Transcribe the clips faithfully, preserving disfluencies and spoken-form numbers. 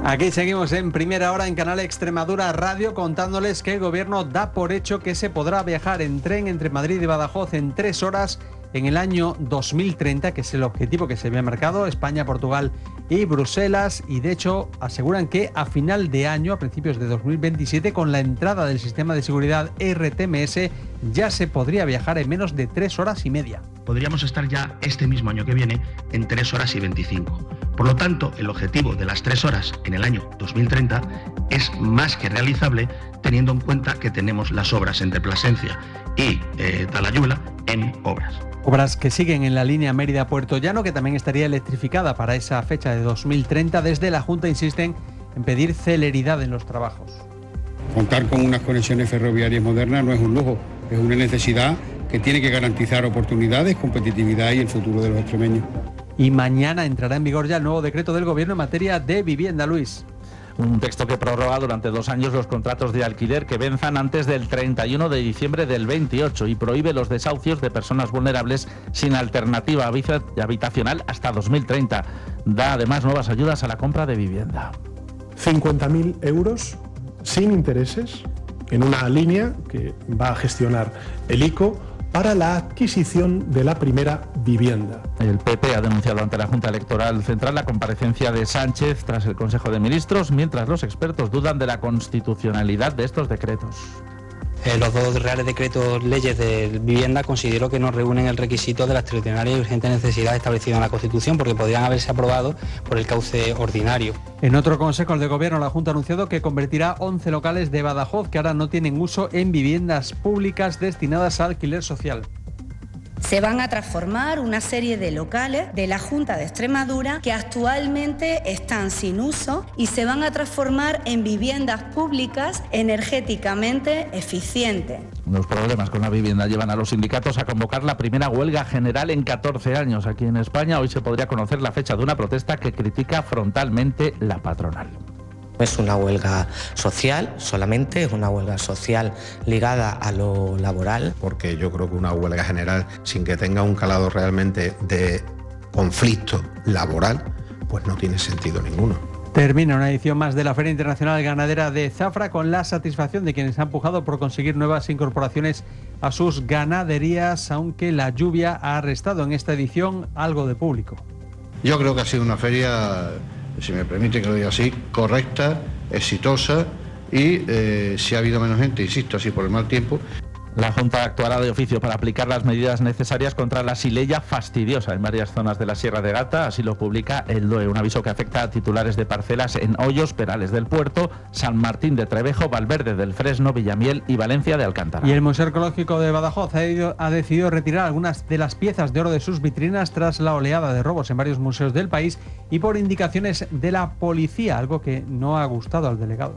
Aquí seguimos en Primera Hora en Canal Extremadura Radio contándoles que el gobierno da por hecho que se podrá viajar en tren entre Madrid y Badajoz en tres horas en el año dos mil treinta, que es el objetivo que se había marcado España, Portugal y Bruselas, y de hecho aseguran que a final de año, a principios de dos mil veintisiete, con la entrada del sistema de seguridad R T M S, ya se podría viajar en menos de tres horas y media. Podríamos estar ya este mismo año que viene en tres horas y veinticinco. Por lo tanto, el objetivo de las tres horas en el año dos mil treinta es más que realizable, teniendo en cuenta que tenemos las obras entre Plasencia y eh, Talayuela en obras. Obras que siguen en la línea Mérida-Puerto Llano, que también estaría electrificada para esa fecha de dos mil treinta. Desde la Junta insisten en pedir celeridad en los trabajos. Contar con unas conexiones ferroviarias modernas no es un lujo, es una necesidad que tiene que garantizar oportunidades, competitividad y el futuro de los extremeños. Y mañana entrará en vigor ya el nuevo decreto del Gobierno en materia de vivienda, Luis. Un texto que prorroga durante dos años los contratos de alquiler que venzan antes del treinta y uno de diciembre del veintiocho y prohíbe los desahucios de personas vulnerables sin alternativa habitacional hasta dos mil treinta. Da además nuevas ayudas a la compra de vivienda. cincuenta mil euros sin intereses en una línea que va a gestionar el I C O para la adquisición de la primera vivienda. El P P ha denunciado ante la Junta Electoral Central la comparecencia de Sánchez tras el Consejo de Ministros, mientras los expertos dudan de la constitucionalidad de estos decretos. Eh, los dos reales decretos leyes de vivienda considero que no reúnen el requisito de la extraordinaria y urgente necesidad establecida en la Constitución, porque podrían haberse aprobado por el cauce ordinario. En otro consejo de gobierno, la Junta ha anunciado que convertirá once locales de Badajoz que ahora no tienen uso en viviendas públicas destinadas a alquiler social. Se van a transformar una serie de locales de la Junta de Extremadura que actualmente están sin uso y se van a transformar en viviendas públicas energéticamente eficientes. Los problemas con la vivienda llevan a los sindicatos a convocar la primera huelga general en catorce años. Aquí en España hoy se podría conocer la fecha de una protesta que critica frontalmente la patronal. Es una huelga social solamente, es una huelga social ligada a lo laboral. Porque yo creo que una huelga general sin que tenga un calado realmente de conflicto laboral, pues no tiene sentido ninguno. Termina una edición más de la Feria Internacional Ganadera de Zafra con la satisfacción de quienes han pujado por conseguir nuevas incorporaciones a sus ganaderías, aunque la lluvia ha restado en esta edición algo de público. Yo creo que ha sido una feria, si me permite que lo diga así, correcta, exitosa y eh, si ha habido menos gente, insisto, así por el mal tiempo. La Junta actuará de oficio para aplicar las medidas necesarias contra la sileya fastidiosa en varias zonas de la Sierra de Gata, así lo publica el D O E, un aviso que afecta a titulares de parcelas en Hoyos, Perales del Puerto, San Martín de Trevejo, Valverde del Fresno, Villamiel y Valencia de Alcántara. Y el Museo Arqueológico de Badajoz ha, ido, ha decidido retirar algunas de las piezas de oro de sus vitrinas tras la oleada de robos en varios museos del país y por indicaciones de la policía, algo que no ha gustado al delegado.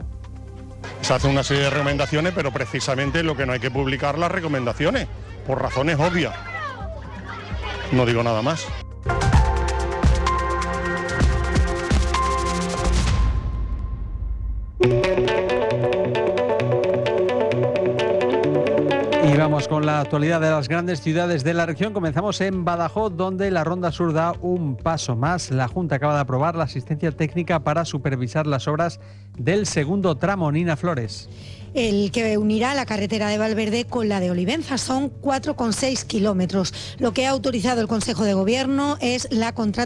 Se hace una serie de recomendaciones, pero precisamente lo que no hay que publicar las recomendaciones, por razones obvias. No digo nada más. Y vamos con la actualidad de las grandes ciudades de la región. Comenzamos en Badajoz, donde la Ronda Sur da un paso más. La Junta acaba de aprobar la asistencia técnica para supervisar las obras del segundo tramo. Nina Flores. El que unirá la carretera de Valverde con la de Olivenza. Son cuatro coma seis kilómetros. Lo que ha autorizado el Consejo de Gobierno es la contratación